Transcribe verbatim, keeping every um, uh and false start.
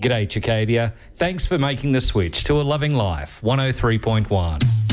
G'day, Chicadia. Thanks for making the switch to A Loving Life, one oh three point one.